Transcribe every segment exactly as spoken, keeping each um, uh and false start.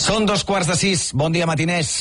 Són dos quarts de sis. Bon dia, matiners.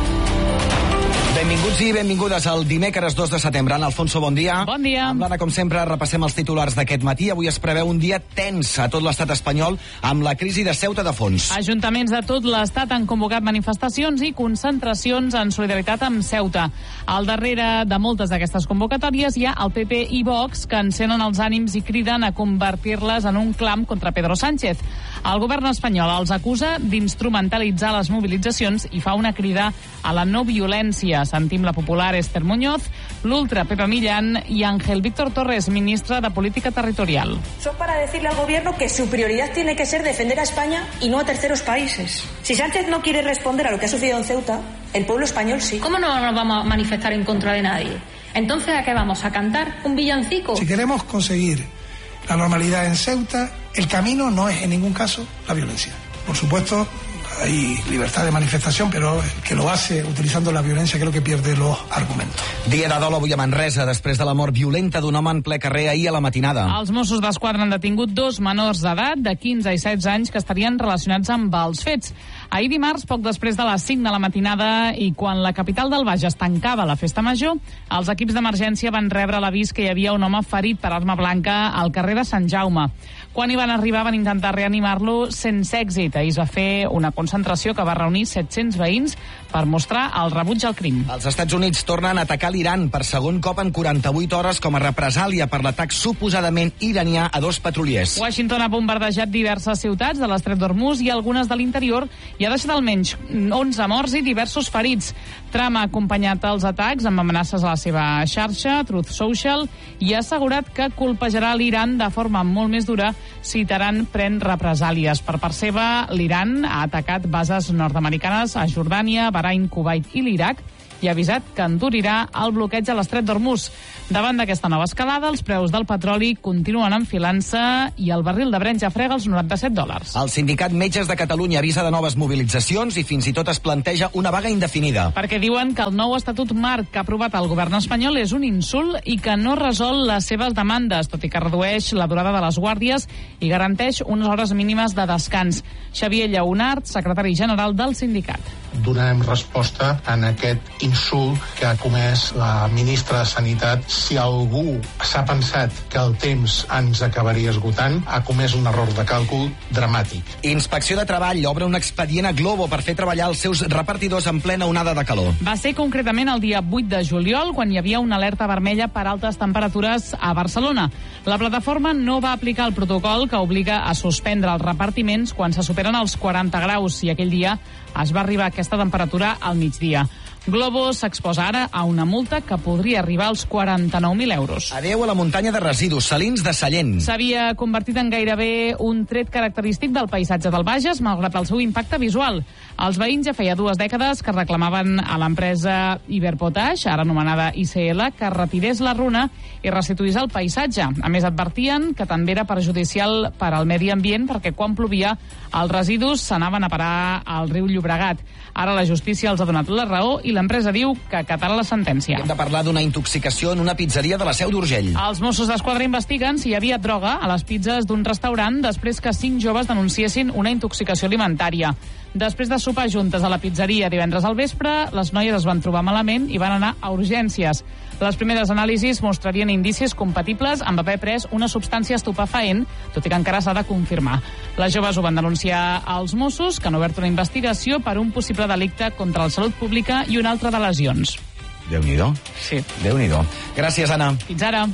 Benvinguts i benvingudes al dimecres dos de setembre. Ana Alfonso, bon dia. Bon dia. Amb l'Anna, com sempre, repassem els titulars d'aquest matí. Avui es preveu un dia tens a tot l'estat espanyol amb la crisi de Ceuta de fons. Ajuntaments de tot l'estat han convocat manifestacions i concentracions en solidaritat amb Ceuta. Al darrere de moltes d'aquestes convocatòries hi ha el P P i Vox, que encenen els ànims i criden a convertir-les en un clam contra Pedro Sánchez. El govern espanyol els acusa d'instrumentalitzar les mobilitzacions i fa una crida a la no violència. Sentim la popular Esther Muñoz, l'ultra Pepa Millán y Ángel Víctor Torres, ministra de Política Territorial. Son para decirle al gobierno que su prioridad tiene que ser defender a España y no a terceros países. Si Sánchez no quiere responder a lo que ha sucedido en Ceuta, el pueblo español sí. ¿Cómo no nos vamos a manifestar en contra de nadie? Entonces, ¿a qué vamos? ¿A cantar un villancico? Si queremos conseguir la normalidad en Ceuta, el camino no es en ningún caso la violencia. Por supuesto, hay libertad de manifestación, però el que lo hace utilizando la violencia creo que pierde los argumentos. Dia de dol avui a Manresa, després de la mort violenta d'un home en ple carrer ahir a la matinada. Els Mossos d'Esquadra han detingut dos menors d'edat de quinze i setze anys que estarien relacionats amb els fets. Ahir dimarts, poc després de les cinc de la matinada i quan la capital del Bages tancava la festa major, els equips d'emergència van rebre l'avís que hi havia un home ferit per arma blanca al carrer de Sant Jaume. Quan hi van arribar van intentar reanimar-lo sense èxit. Ahir es va fer una concentració que va reunir set-cents veïns per mostrar el rebuig al crim. Els Estats Units tornen a atacar l'Iran per segon cop en quaranta-vuit hores com a represàlia per l'atac suposadament iranià a dos petroliers. Washington ha bombardejat diverses ciutats de l'estret d'Hormuz i algunes de l'interior i ha deixat almenys onze morts i diversos ferits. Trump ha acompanyat els atacs amb amenaces a la seva xarxa, Truth Social, i ha assegurat que colpejarà l'Iran de forma molt més dura si Teheran pren represàlies. Per part seva, l'Iran ha atacat bases nord-americanes a Jordània, Bahrain, Kuwait i l'Iraq i ha avisat que endurirà el bloqueig a l'estret d'Hormuz. Davant d'aquesta nova escalada, els preus del petroli continuen enfilant-se i el barril de Brent ja frega els noranta-set dòlars. El sindicat Metges de Catalunya avisa de noves mobilitzacions i fins i tot es planteja una vaga indefinida. Perquè diuen que el nou estatut marc que ha aprovat el govern espanyol és un insult i que no resol les seves demandes, tot i que redueix la durada de les guàrdies i garanteix unes hores mínimes de descans. Xavier Lleonart, secretari general del sindicat. Donarem resposta en aquest insult que ha comès la ministra de Sanitat. Si algú s'ha pensat que el temps ens acabaria esgotant, ha comès un error de càlcul dramàtic. Inspecció de Treball obre un expedient a Glovo per fer treballar els seus repartidors en plena onada de calor. Va ser concretament el dia vuit de juliol, quan hi havia una alerta vermella per altes temperatures a Barcelona. La plataforma no va aplicar el protocol que obliga a suspendre els repartiments quan se superen els quaranta graus i aquell dia es va arribar a aquesta temperatura al migdia. Glovo s'exposa ara a una multa que podria arribar als quaranta-nou mil euros. Adeu a la muntanya de residus, Salins de Sallent. S'havia convertit en gairebé un tret característic del paisatge del Bages, malgrat el seu impacte visual. Els veïns ja feia dues dècades que reclamaven a l'empresa Iberpotash, ara anomenada I C L, que retirés la runa i restituís el paisatge. A més, advertien que també era perjudicial per al medi ambient perquè quan plovia els residus s'anaven a parar al riu Llobregat. Ara la justícia els ha donat la raó i l'empresa diu que acatarà la sentència. Hem de parlar d'una intoxicació en una pizzeria de la Seu d'Urgell. Els Mossos d'Esquadra investiguen si hi havia droga a les pizzas d'un restaurant després que cinc joves denunciessin una intoxicació alimentària. Després de sopar juntes a la pizzeria divendres al vespre, les noies es van trobar malament i van anar a urgències. Les primeres anàlisis mostrarien indicis compatibles amb haver pres una substància estupefaent, tot i que encara s'ha de confirmar. Les joves ho van denunciar als Mossos, que han obert una investigació per un possible delicte contra la salut pública i un altre de lesions. Déu-n'hi-do. Sí. Déu-n'hi-do. Gràcies, Anna. Fins ara.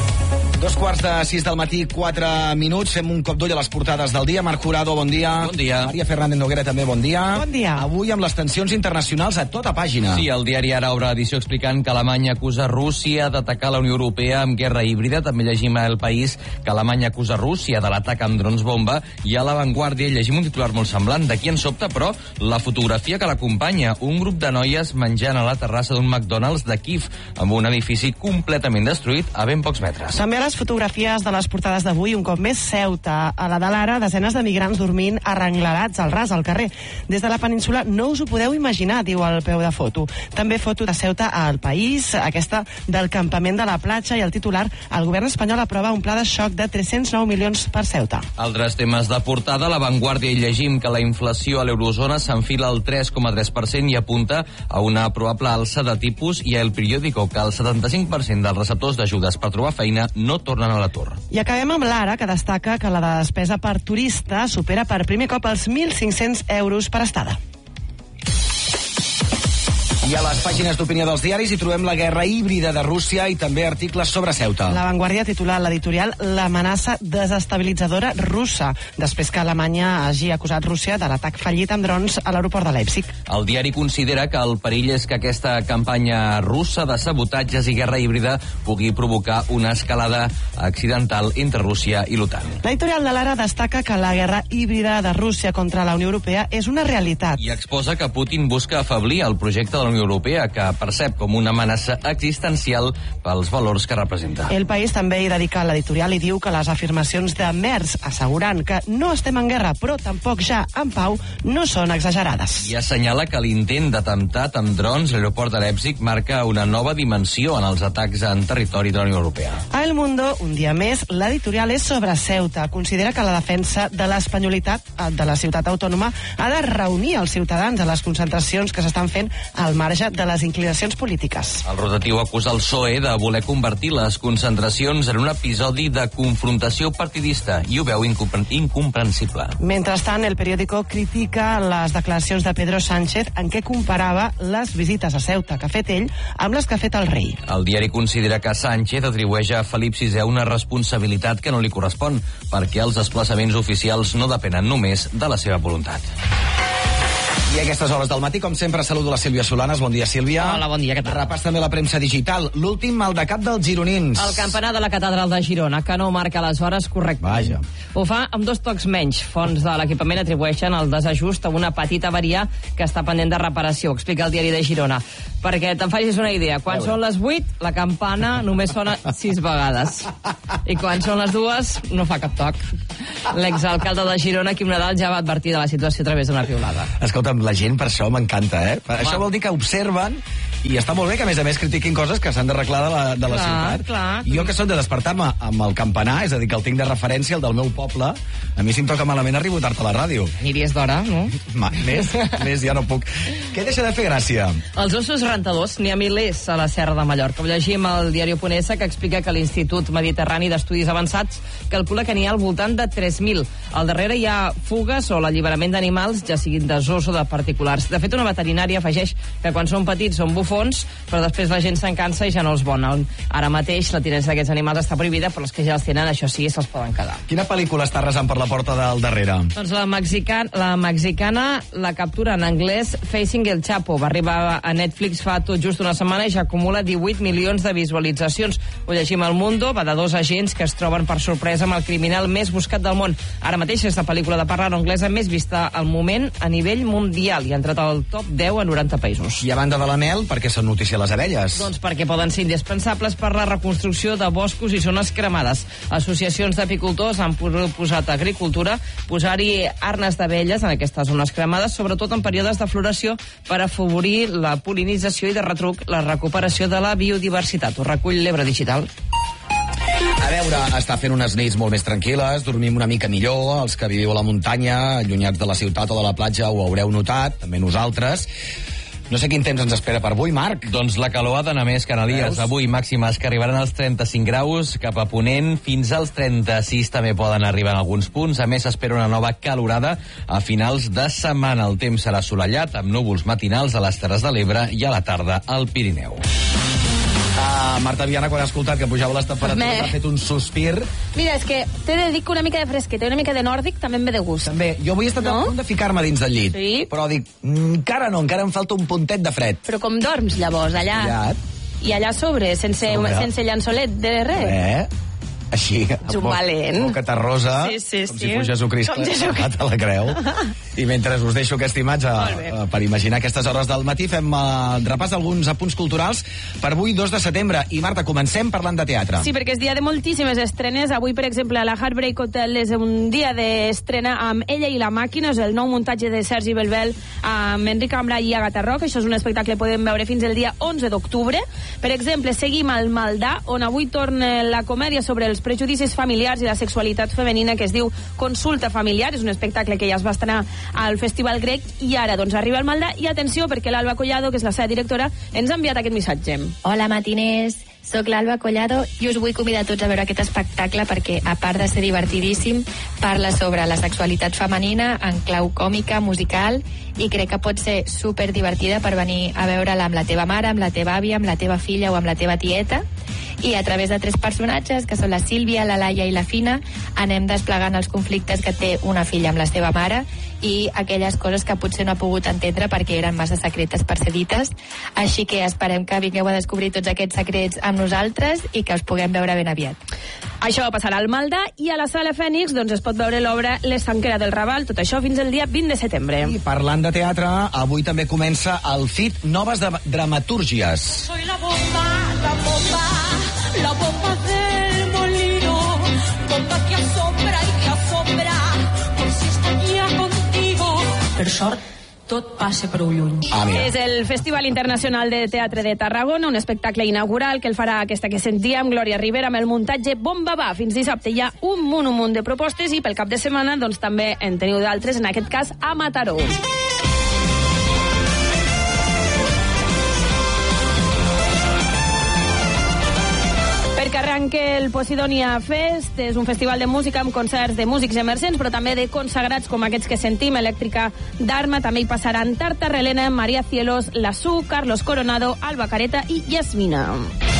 Dos quarts de sis del matí, quatre minuts. Fem un cop d'ull a les portades del dia. Marc Jurado, bon dia. Bon dia. Maria Fernández Noguera, també bon dia. Bon dia. Avui amb les tensions internacionals a tota pàgina. Sí, el diari Ara obre edició explicant que Alemanya acusa Rússia d'atacar la Unió Europea amb guerra híbrida. També llegim a El País que Alemanya acusa Rússia de l'atac amb drons bomba. I a La Vanguardia llegim un titular molt semblant. D'aquí en sobte, però, la fotografia que l'acompanya. Un grup de noies menjant a la terrassa d'un McDonald's de Kíev, amb un edifici completament destruït a ben pocs metres. També a les fotografies de les portades d'avui, un cop més Ceuta. A la de l'ara, desenes de migrants dormint arrenglerats al ras, al carrer. Des de la península no us ho podeu imaginar, diu al peu de foto. També foto de Ceuta al País, aquesta del campament de la platja, i el titular: el govern espanyol aprova un pla de xoc de tres-cents nou milions per Ceuta. Altres temes de portada: a La Vanguardia hi llegim que la inflació a l'eurozona s'enfila al tres coma tres per cent i apunta a una probable alça de tipus, i a El Periódico que el setanta-cinc per cent dels receptors d'ajudes per trobar feina no tornen a l'atur. I acabem amb l'Ara, que destaca que la despesa per turista supera per primer cop els mil cinc-cents euros per estada. I a les pàgines d'opinió dels diaris hi trobem la guerra híbrida de Rússia i també articles sobre Ceuta. La Vanguardia titula l'editorial l'amenaça desestabilitzadora russa, després que Alemanya hagi acusat Rússia de l'atac fallit amb drons a l'aeroport de Leipzig. El diari considera que el perill és que aquesta campanya russa de sabotatges i guerra híbrida pugui provocar una escalada accidental entre Rússia i l'OTAN. L'editorial de l'Ara destaca que la guerra híbrida de Rússia contra la Unió Europea és una realitat. I exposa que Putin busca afeblir el projecte de la Unió Europea, que percep com una amenaça existencial pels valors que representa. El País també hi dedica l'editorial i diu que les afirmacions de Merz assegurant que no estem en guerra però tampoc ja en pau no són exagerades. I assenyala que l'intent d'atemptat amb drons a l'aeroport de Leipzig marca una nova dimensió en els atacs en territori de la Unió Europea. A El Mundo, un dia més, l'editorial és sobre Ceuta. Considera que la defensa de l'espanyolitat de la ciutat autònoma ha de reunir els ciutadans a les concentracions que s'estan fent al marge de les inclinacions polítiques. El rotatiu acusa el P S O E de voler convertir les concentracions en un episodi de confrontació partidista i ho veu incompre incomprensible. Mentrestant, El Periódico critica les declaracions de Pedro Sánchez en què comparava les visites a Ceuta que ha fet ell amb les que ha fet el rei. El diari considera que Sánchez atribueix a Felip sisè una responsabilitat que no li correspon, perquè els desplaçaments oficials no depenen només de la seva voluntat. I a aquestes hores del matí, com sempre, saludo la Sílvia Solanes. Bon dia, Sílvia. Hola, bon dia, què tal? Repàs també la premsa digital. L'últim mal de cap dels gironins. El campanar de la catedral de Girona, que no marca les hores correctes. Vaja. Ho fa amb dos tocs menys. Fons de l'equipament atribueixen el desajust a una petita avaria que està pendent de reparació, explica el diari de Girona. Perquè te'n facis una idea, quan són les vuit, la campana només sona sis vegades. I quan són les dues, no fa cap toc. L'exalcalde de Girona, Quim Nadal, ja va advertir de la situació a través d'una piulada. Escolta'm, la gent per això m'encanta, eh? Va. Això vol dir que observen i està molt bé que, a més a més, critiquin coses que s'han d'arreglar de la, de la clar, ciutat. Clar. Jo, que soc de despertar-me amb el campanar, és a dir, que el tinc de referència, el del meu poble, a mi si em toca malament arribo tard a la ràdio. Aniries d'hora, no? Ma, més, més ja no puc. Què deixa de fer gràcia? Els ossos rentadors, n'hi ha milers a la Serra de Mallorca. Ho llegim al diari Oponesa, que explica que l'Institut Mediterrani d'Estudis Avançats calcula que n'hi ha al voltant de tres mil. Al darrere hi ha fugues o l'alliberament d'animals, ja siguin de zoos o de particulars. De fet, una veterinària afegeix que quan són petits són bufons, però després la gent se'n cansa i ja no els volen. Ara mateix la tinença d'aquests animals està prohibida, però els que ja els tenen, això sí, se'ls poden quedar. Quina pel·lícula està resant per la porta del darrere? Doncs la, mexican, la mexicana La captura en anglès, Facing el Chapo. Va arribar a Netflix fa tot just una setmana i ja acumula divuit milions de visualitzacions. Ho llegim al Mundo, va de dos agents que es troben per sorpresa amb el criminal més buscat del món. Ara mateix és la pel·lícula de parla anglesa més vista al moment a nivell mundial i ha entrat al top deu a noranta països. I a banda de la mel, per què són notícia les abelles? Doncs perquè poden ser indispensables per la reconstrucció de boscos i zones cremades. Associacions d'apicultors han proposat a Agricultura posar-hi arnes d'abelles en aquestes zones cremades, sobretot en períodes de floració, per afavorir la polinització i de retruc la recuperació de la biodiversitat. Ho recull l'Ebre Digital. A veure, està fent unes nits molt més tranquil·les, dormim una mica millor, els que viviu a la muntanya, allunyats de la ciutat o de la platja, ho haureu notat, també nosaltres. No sé quin temps ens espera per avui, Marc. Doncs la calor ha d'anar més que analies. Avui màximes que arribaran als trenta-cinc graus, cap a Ponent, fins als trenta-sis també poden arribar en alguns punts. A més, s'espera una nova calorada a finals de setmana. El temps serà assolellat, amb núvols matinals a les Terres de l'Ebre i a la tarda al Pirineu. Uh, Marta Viana, quan ha escoltat que pujava les temperatures, Me... ha fet un sospir. Mira, és que t'he de dir que una mica de fresqueta i una mica de nòrdic també em ve de gust. També. Jo avui he estat no? a punt de ficar-me dins del llit. Sí. Però dic, encara no, encara em falta un puntet de fred. Però com dorms, llavors, allà? Ja. I allà sobre, sense, sobre. sense llençolet de res? Eh? així, Ets un valent. boca terrosa, Sí, sí, com sí. si fos Jesucrist Com Jesucrist. a la creu. I mentre us deixo aquesta imatge Molt bé. eh, per imaginar aquestes hores del matí, fem eh, repàs d'alguns apunts culturals per avui, dos de setembre. I Marta, comencem parlant de teatre. Sí, perquè és dia de moltíssimes estrenes. Avui, per exemple, a la Heartbreak Hotel és un dia d'estrena amb Ella i la màquina, és el nou muntatge de Sergi Belbel amb Enric Ambra i Agatha Roca. Això és un espectacle que podem veure fins el dia onze d'octubre. Per exemple, seguim al Maldà, on avui torna la comèdia sobre els prejudicis familiars i la sexualitat femenina, que es diu Consulta familiar. És un espectacle que ja es va estrenar al Festival Grec i ara doncs arriba al Maldà. I atenció, perquè l'Alba Collado, que és la seva directora, ens ha enviat aquest missatge. Hola, matiners. Soc l'Alba Collado i us vull convidar tots a veure aquest espectacle perquè, a part de ser divertidíssim, parla sobre la sexualitat femenina en clau còmica, musical, i crec que pot ser super divertida per venir a veure'la amb la teva mare, amb la teva àvia, amb la teva filla o amb la teva tieta. I a través de tres personatges, que són la Sílvia, la Laia i la Fina, anem desplegant els conflictes que té una filla amb la seva mare i aquelles coses que potser no ha pogut entendre perquè eren massa secretes per ser dites. Així que esperem que vingueu a descobrir tots aquests secrets amb nosaltres i que us puguem veure ben aviat. Això passarà al Maldà i a la Sala Fènix doncs es pot veure l'obra L'Estanquera del Raval, tot això fins al dia vint de setembre. I parlant de teatre, avui també comença el F I T Noves de Dramatúrgies. Soy la bomba, la bomba, la bomba del molino, bomba que asombra i que asombra, com si estaria contigo. Per sort, tot passa prou lluny. Ah, és el Festival Internacional de Teatre de Tarragona, un espectacle inaugural que el farà aquesta que sentíem, Glòria Rivera, amb el muntatge Bomba Va. Fins dissabte hi ha un munt, un munt de propostes i pel cap de setmana doncs també en teniu d'altres, en aquest cas a Mataró. Perquè arranca el Posidonia Fest, és un festival de música amb concerts de músics emergents, però també de consagrats com aquests que sentim, Elèctrica d'Arma, també hi passaran Tarta Relena, María Cielos, La Su, Carlos Coronado, Alba Careta i Yasmina.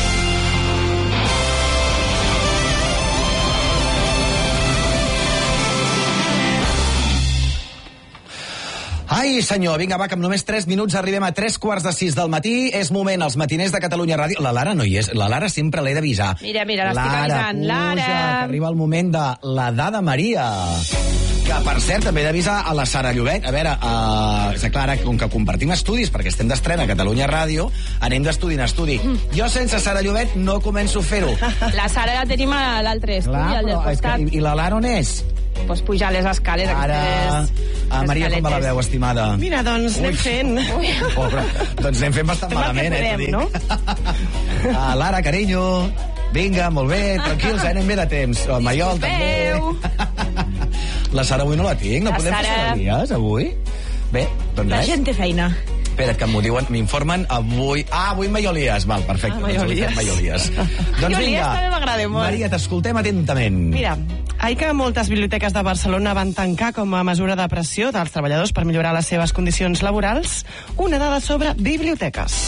Ai, senyor, vinga, va, que amb només tres minuts arribem a tres quarts de sis del matí. És moment, els matiners de Catalunya Ràdio. La Lara no hi és, la Lara sempre l'he d'avisar. Mira, mira, l'estic avisant. Lara, puja, que arriba el moment de la Dada Maria. Que, per cert, també he d'avisar a la Sara Llobet. A veure, uh, clar, com que compartim estudis, perquè estem d'estrena a Catalunya Ràdio, anem d'estudi en estudi. Mm. Jo sense Sara Llobet no començo a fer-ho. La Sara la tenim a l'altre estudi, al del costat. Que, I la Lara on és? Pues pujar les escales. Ara, a Maria, com va la veu, estimada? Mira, doncs anem fent. Pobre, doncs anem fent bastant Fem malament, eh, podem, no? Ah, Lara, carinyo, vinga, molt bé, tranquils, eh, anem bé de temps. El Maiol, també. La Sara avui no la tinc, no La podem Sara- passar dies, avui? Bé, doncs La res. gent té feina. Espera't, que m'ho diuen, m'informen avui... Ah, avui Maiolies, val, perfecte. Ah, Maiolies. Doncs avui fem Maiolies. Doncs Maiolies vinga, també m'agrada molt. Maria, t'escoltem atentament. Mira, ahir que moltes biblioteques de Barcelona van tancar com a mesura de pressió dels treballadors per millorar les seves condicions laborals, una dada sobre biblioteques.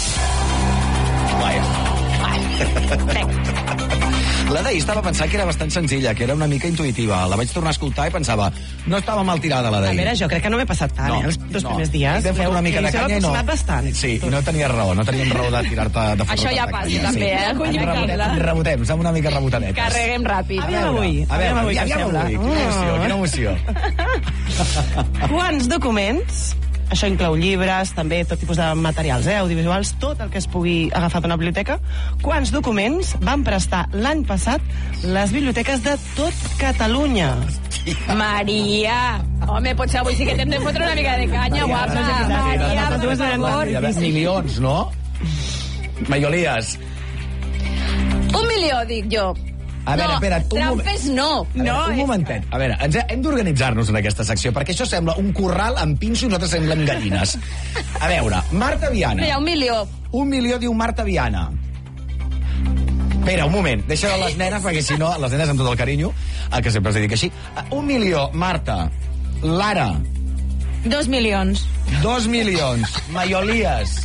La d'ahir estava pensant que era bastant senzilla, que era una mica intuïtiva. La vaig tornar a escoltar i pensava, no estava mal tirada la A d'ahir. veure, jo crec que no m'he passat tant, eh, els dos primers dies. Vam fotre una mica de Us heu canya i no. aproximat bastant. Sí, i no tenies raó, no teníem raó de tirar-te de fora. Això ja de passa, canya, també, eh? Ens Cunya rebotem, Carla. ens rebotem, som una mica rebotadetes. Carreguem ràpid. Aviam avui, A aviam veure, avui, què aviam sembla. avui, quina emoció, Oh. quina emoció. Quants documents, això inclou llibres, també tot tipus de materials, eh, audiovisuals, tot el que es pugui agafar d'una biblioteca, quants documents van prestar l'any passat les biblioteques de tot Catalunya? Maria! Home, potser avui sí que t'hem de fotre una mica de canya, guapa. Maria, per favor. Hi ha milions, no? Maiolies. Un milió, dic jo. A veure, no, espera't, un moment. trampes no. A veure, no, un és- momentet. A veure, ens hem d'organitzar-nos en aquesta secció, perquè això sembla un corral amb pinso i nosaltres semblem gallines. A veure, Marta Viana. Mira, un milió. Un milió diu Marta Viana. Espera, un moment, deixa de les nenes, perquè si no, les nenes amb tot el carinyo, el que sempre es dedica així. Un milió, Marta. Lara. Dos milions. Dos milions. Maiolies.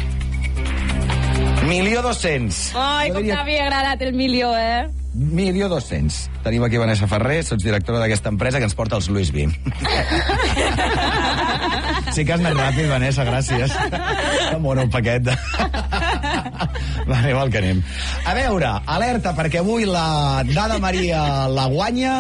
Milió dos-cents. Ai, Jo com diria- t'havia agradat el milió, eh? Milió dos-cents. Tenim aquí Vanessa Ferrer, sots directora d'aquesta empresa que ens porta els Louis V. Sí que has anat ràpid, Vanessa, gràcies. Que mono un paquet de... Va, anem al que anem. A veure, alerta, perquè avui la Dada Maria la guanya...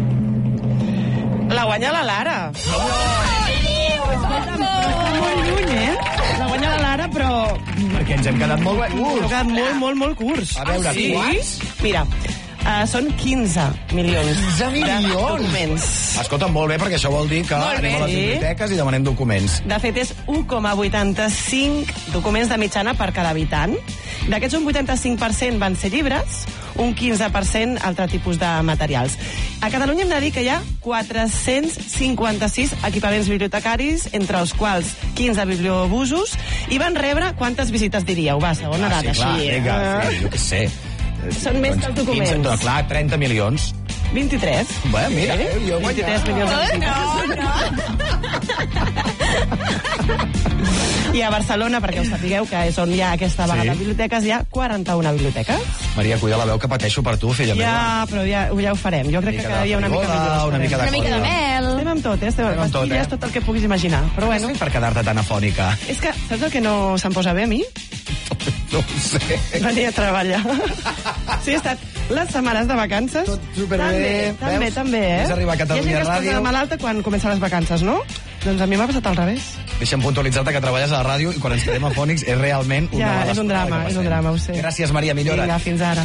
La guanya la Lara. Oh! Escolta'm, està molt lluny, eh? La guanya la Lara, però... Perquè ens hem quedat molt curts. Hem quedat molt, molt, molt curts. A veure, sí? quants? Mira, uh, són quinze milions. quinze milions? De documents. Escolta'm, molt bé, perquè això vol dir que anem a les biblioteques i demanem documents. De fet, és un coma vuitanta-cinc documents de mitjana per cada habitant. D'aquests, un vuitanta-cinc per cent van ser llibres, un quinze per cent altre tipus de materials. A Catalunya hem de dir que hi ha quatre-cents cinquanta-sis equipaments bibliotecaris, entre els quals quinze bibliobusos, i van rebre quantes visites diríeu? Va, segona ah, dada. Sí, clar, així, vinga, eh? sí, jo què sé. Són més que els documents. quinze, no, clar, trenta milions. vint-i-tres. Bé, mira, sí? eh, jo vint-i-tres milions de visites. No, no. I a Barcelona, perquè us sapigueu que és on hi ha aquesta vaga Sí. de biblioteques, hi ha quaranta-una biblioteques. Maria, cuida la veu que pateixo per tu, filla meva. Ja, però ja, ja ho farem. Jo crec que cada dia una mica millor. Una mica de Una mica de mel. Estem amb tot, eh? Estem amb Estem amb tot, pastilles, eh? tot el que puguis imaginar. Però bueno, Sí, per quedar-te tan afònica. és que saps el que no se'm posa bé a mi? No ho sé. Venir a treballar. Sí, he estat les setmanes de vacances. Tot superbé. També, també, Veus? també, eh? És arribar a Catalunya Hi ha gent que es Ràdio. posa malalta quan comencen les vacances, no? Doncs a mi m'ha passat al revés. Deixa'm puntualitzar-te que treballes a la ràdio i quan ens quedem afònics és realment una Ja, mala és un escola drama, que és un passem. drama, ho sé. Gràcies, Maria, millora. Vinga, fins ara.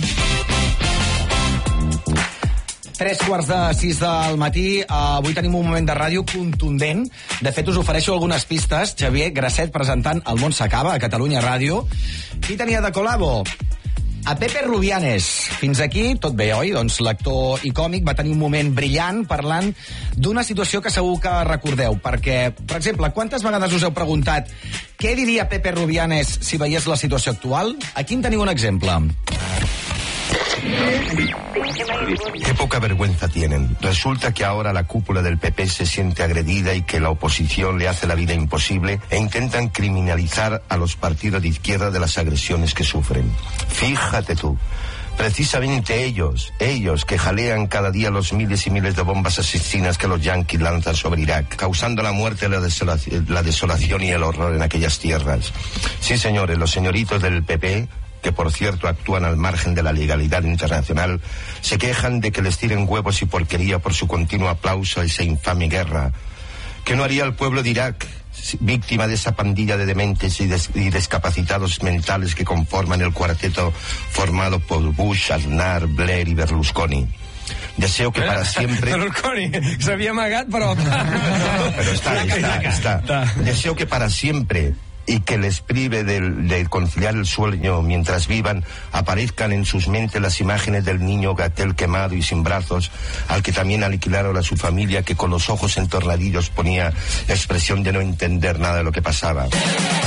Tres quarts de sis del matí. Uh, avui tenim un moment de ràdio contundent. De fet, us ofereixo algunes pistes. Xavier Grasset presentant El món s'acaba a Catalunya Ràdio. Qui tenia de col·labo? A Pepe Rubianes. Fins aquí, tot bé, oi? Doncs l'actor i còmic va tenir un moment brillant parlant d'una situació que segur que recordeu. Perquè, per exemple, quantes vegades us heu preguntat què diria Pepe Rubianes si veiés la situació actual? Aquí en teniu un exemple. Qué poca vergüenza tienen. Resulta que ahora la cúpula del P P se siente agredida y que la oposición le hace la vida imposible e intentan criminalizar a los partidos de izquierda de las agresiones que sufren. Fíjate tú. Precisamente ellos, ellos que jalean cada día los miles y miles de bombas asesinas que los yanquis lanzan sobre Irak, causando la muerte, la desolación, la desolación y el horror en aquellas tierras. Sí, señores, los señoritos del P P, que por cierto actúan al margen de la legalidad internacional, se quejan de que les tiren huevos y porquería por su continuo aplauso a esa infame guerra. ¿Qué no haría el pueblo de Irak, víctima de esa pandilla de dementes y, des y discapacitados mentales que conforman el cuarteto formado por Bush, Aznar, Blair y Berlusconi? Deseo que para siempre... Berlusconi, s'havia amagat, però... Pero está, está, está. Deseo que para siempre, y que les prive de, de conciliar el sueño mientras vivan, aparezcan en sus mentes las imágenes del niño Gatel quemado y sin brazos, al que también aniquilaron a su familia, que con los ojos entornadillos ponía expresión de no entender nada de lo que pasaba. A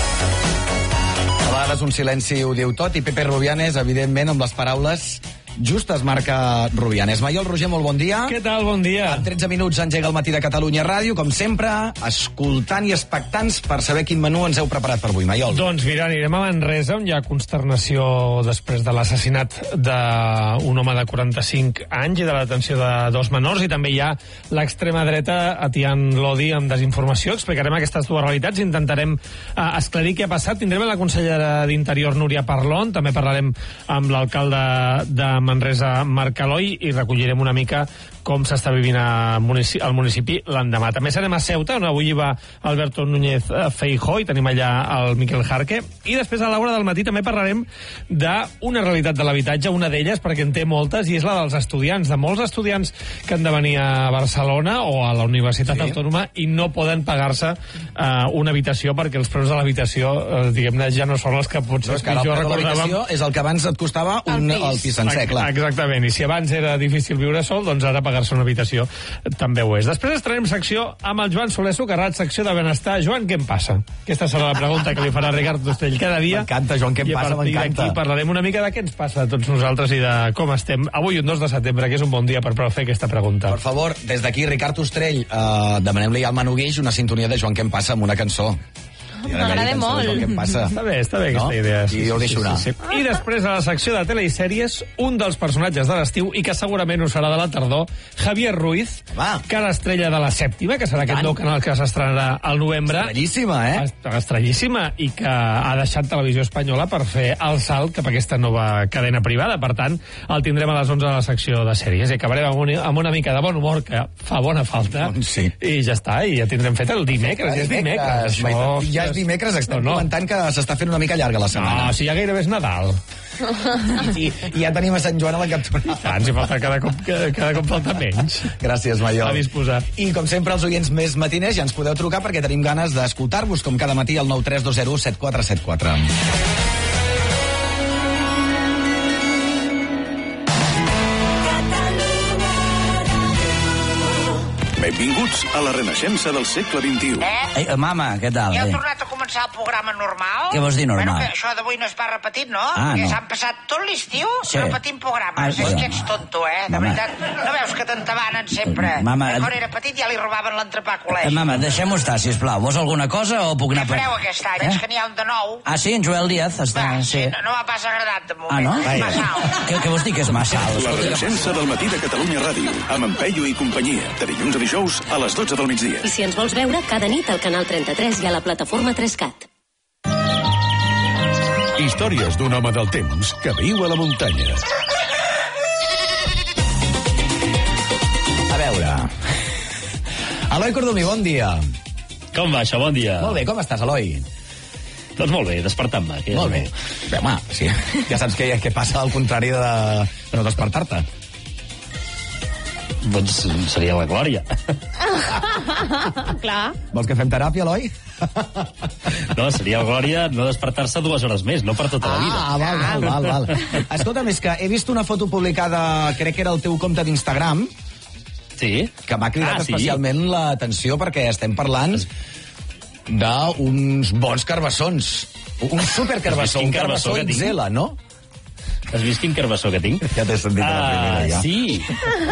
vegades un silenci ho diu tot i Pepe Rubianes, evidentment, amb les paraules justes marca Rubianes. Maiol Roger, molt bon dia. Què tal? Bon dia. En tretze minuts engega el matí de Catalunya Ràdio, com sempre, escoltant i expectants per saber quin menú ens heu preparat per avui, Maiol. Doncs mira, anirem a Manresa, on hi ha consternació després de l'assassinat d'un home de quaranta-cinc anys i de la detenció de dos menors, i també hi ha l'extrema dreta atiant l'odi amb desinformació. Explicarem aquestes dues realitats, intentarem uh, esclarir què ha passat. Tindrem la consellera d'Interior, Núria Parlon, també parlarem amb l'alcalde de Manresa, Marc Aloi, i recollirem una mica com s'està vivint al municipi, al municipi l'endemà. També serem a Ceuta, on avui hi va Alberto Núñez Feijóo, i tenim allà el Miquel Jarque. I després, a l'hora del matí, també parlarem d'una realitat de l'habitatge, una d'elles, perquè en té moltes, i és la dels estudiants, de molts estudiants que han de venir a Barcelona o a la Universitat sí. Autònoma i no poden pagar-se uh, una habitació perquè els preus de l'habitació, uh, diguem-ne, ja no són els que potser no, és que ara el preu de l'habitació és el que abans et costava un, el pis, pis sencer, clar. Exactament, i si abans era difícil viure sol, doncs ara pagar una habitació també ho és. Després estarem secció amb el Joan Soler Socarrat, secció de benestar. Joan, què em passa? Aquesta serà la pregunta que li farà Ricard Ostrell cada dia. M'encanta, Joan, què em passa? M'encanta. I parlarem una mica de què ens passa a tots nosaltres i de com estem avui, un dos de setembre, que és un bon dia per fer aquesta pregunta. Per favor, des d'aquí, Ricard Ostrell, eh, demanem-li al Manu Guix una sintonia de Joan, què em passa, amb una cançó. M'agrada molt. Què em passa? Està bé, està bé aquesta No? idea. I ho deixo anar. I després, a la secció de telesèries, un dels personatges de l'estiu, i que segurament ho serà de la tardor, Javier Ruiz, Home. que l'estrella de la sèptima, que serà aquest nou canal que s'estrenarà al novembre. Estrellíssima, eh? Est- Estrellíssima, i que ha deixat Televisió Espanyola per fer el salt cap a aquesta nova cadena privada. Per tant, el tindrem a les onze a la secció de sèries. I acabarem amb una, amb una mica de bon humor, que fa bona falta. Doncs sí. I ja està, i ja tindrem fet el dimecres. Ja és dimecres. Dimecres, Això, ja és dimecres, estem no, no. comentant que s'està fent una mica llarga la setmana. No, si ja gairebé és Nadal. I, I ja tenim a Sant Joan a la captura. Tant, si falta cada cop, cada, cada cop falta menys. Gràcies, Maiol. A disposar. I com sempre, els oients més matiners ja ens podeu trucar perquè tenim ganes d'escoltar-vos com cada matí al nou tres dos zero set quatre set quatre. Benvinguts a la renaixença del segle vint-i-u. Ei, mama, què tal? Ja heu Eh? tornat a començar el programa normal? Què vols dir, normal? Bueno, que això d'avui no es va repetit, no? Ah, Perquè no. s'han passat tot l'estiu Sí. repetint programes. Ah, és bueno. que ets tonto, eh? De Mama. veritat. No veus que t'entabanen sempre? Mama, Que quan era petit ja li robaven l'entrepà a Eh, col·legi. mama, deixem-ho estar, sisplau. Vols alguna cosa o puc anar... Què fareu aquest any? Eh? És que n'hi ha un de nou. Ah, sí, en Joel Díaz està... Va, sí. sí, no, no m'ha pas agradat de moment. Ah, no? És massa alt. Què, què vols dir que és massa alt? La renaixença del matí de Catalunya Ràdio, amb en Peyu i companyia, de dilluns a dijous a les dotze del migdia. I si ens vols veure, cada nit al canal trenta-tres i a la plataforma tres cat. Històries d'un home del temps que viu a la muntanya. A veure... Eloi Cordomí, bon dia. Com va això? Bon dia. Molt bé, com estàs, Eloi? Doncs molt bé, despertant-me. Que Molt bé. Bé, home, sí. Ja saps què, què passa al contrari de, de no despertar-te. Doncs seria la glòria. Clar. Vols que fem teràpia, Eloi? No, seria la glòria no despertar-se dues hores més, no per tota la vida. Ah, val, val, val, val. Escolta'm, és que he vist una foto publicada, crec que era el teu compte d'Instagram, sí? que m'ha cridat Ah, sí? especialment l'atenció perquè estem parlant d'uns bons carbassons. Un supercarbassó, un carbassó que tinc? X L, no? Has vist quin carbassó que tinc? Ja t'he sentit a la primera, ja. Ah, sí.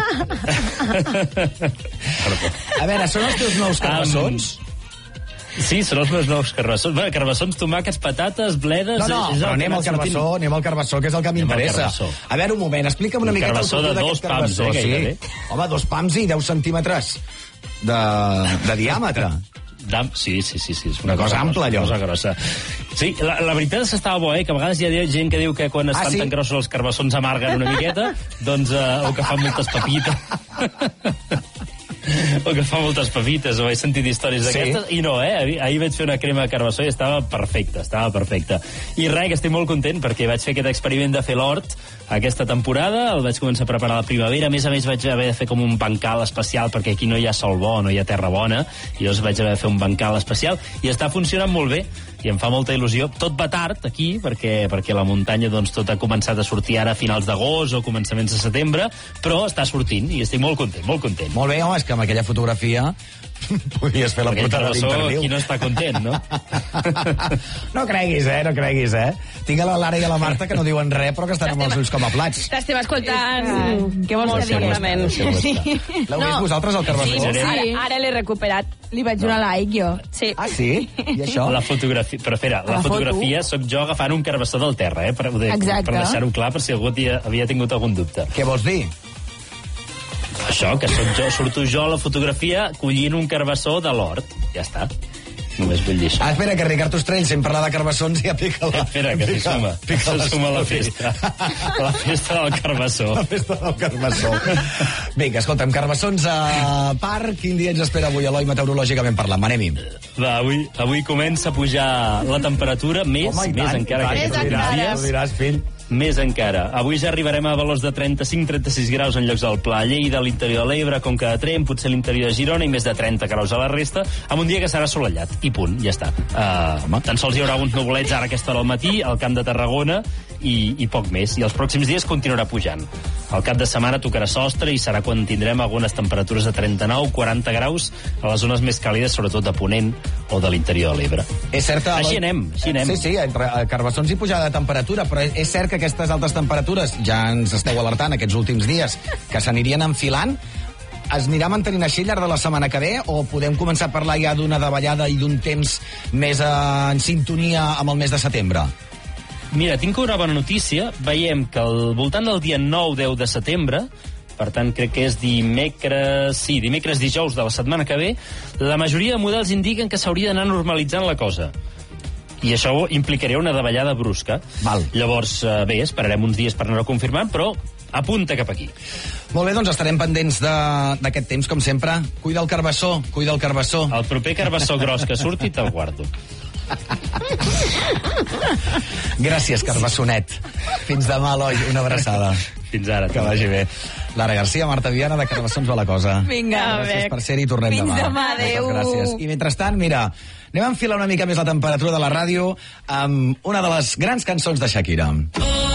A veure, són els teus nous carbassons? Um, sí, són els meus nous carbassons. Bueno, carbassons, tomàquets, patates, bledes... No, no, és el però que anem m'ha al carbassó, sortit. anem al carbassó, que és el que Anem al m'interessa. carbassó. A veure, un moment, explica'm una Un miqueta el carbassó cultiu de d'aquest dos pams, carbassó. eh, gairebé. Sí. Home, dos pams i deu centímetres de, de diàmetre. Dam, sí, sí, sí, sí. És Una cosa ampla, allò. Una cosa grossa. Sí, la, la veritat és que estava bo, eh? Que a vegades hi ha gent que diu que quan es Ah, fan sí? tan grossos els carbassons amarguen una miqueta, doncs, eh, o que fan moltes papites. o que fa moltes papites, o he sentit històries Sí? d'aquestes, i no, eh? Ahir, ahir vaig fer una crema de carbassó i estava perfecta, estava perfecta. I res, que estic molt content, perquè vaig fer aquest experiment de fer l'hort aquesta temporada, el vaig començar a preparar a la primavera, a més a més vaig haver de fer com un bancal especial, perquè aquí no hi ha sol bo, no hi ha terra bona, i llavors vaig haver de fer un bancal especial, i està funcionant molt bé, i em fa molta il·lusió. Tot va tard, aquí, perquè, perquè la muntanya doncs, tot ha començat a sortir ara a finals d'agost o començaments de setembre, però està sortint, i estic molt content, molt content. Molt bé, home, és que amb aquella fotografia podies fer la Aquell portada carbassó, d'interviu. qui no està content, no? No creguis, eh, no creguis, eh? Tinc a la Lara i a la Marta que no diuen res, però que estan amb els ulls com a plats. T'estem escoltant. Què vols que digui? L'heu vist vosaltres, el carbassó? Sí, sí. Ara, ara l'he recuperat. Li vaig donar like, jo. Sí. Ah, sí? I això? La fotografia, però espera, la, La foto. fotografia sóc jo agafant un carbassó del terra, eh? Per, de, Exacte. per deixar-ho clar, per si algú havia, havia tingut algun dubte. Què vols dir? Això, que soc jo, surto jo a la fotografia collint un carbassó de l'hort. Ja està. Només vull dir això. Ah, espera, que Ricard Ostrell, sent parlar de carbassons, ja pica la... Espera, que s'hi suma. pica Se suma la festa. La festa del carbassó. La festa del carbassó. Vinga, escolta'm, carbassons a part. Quin dia ens espera avui, Eloi, meteorològicament parlant? Anem-hi. Va, avui, avui comença a pujar la temperatura, més, Home, i més tant, encara i tant, que ho aquests diràs, dies. ho diràs, fill. Més encara. Avui ja arribarem a valors de trenta-cinc trenta-sis graus en llocs del Pla, Lleida, l'interior de l'Ebre, Conca de Tremp, potser l'interior de Girona i més de trenta graus a la resta, amb un dia que serà assolellat. I punt, ja està. Uh, tan sols hi haurà uns nuvolets ara a aquesta hora al matí, al Camp de Tarragona, i, i poc més. I els pròxims dies continuarà pujant. El cap de setmana tocarà sostre i serà quan tindrem algunes temperatures de trenta-nou quaranta graus a les zones més càlides, sobretot de Ponent o de l'interior de l'Ebre. És cert, Així Eloi- anem, així anem. Sí, sí, entre carbassons i pujada de temperatura, però és cert que aquestes altes temperatures, ja ens esteu alertant aquests últims dies, que s'anirien enfilant, es anirà mantenint així al llarg de la setmana que ve o podem començar a parlar ja d'una davallada i d'un temps més eh, en sintonia amb el mes de setembre? Mira, tinc una bona notícia. Veiem que al voltant del dia nou deu de setembre, per tant, crec que és dimecres... Sí, dimecres dijous de la setmana que ve, la majoria de models indiquen que s'hauria d'anar normalitzant la cosa. I això implicaria una davallada brusca. Val. Llavors, eh, bé, esperarem uns dies per anar-ho confirmant, però apunta cap aquí. Molt bé, doncs estarem pendents d'aquest temps, com sempre. Cuida el carbassó, cuida el carbassó. El proper carbassó gros que surti te'l guardo. Gràcies, Carbassonet. Fins demà, Eloi. Una abraçada. Fins ara. Que vagi bé. Lara Garcia, Marta Viana, de Carbassons va la cosa. Vinga, gràcies per ser-hi i tornem Fins demà. demà, adéu. Moltes gràcies. I mentrestant, mira, anem a enfilar una mica més la temperatura de la ràdio amb una de les grans cançons de Shakira.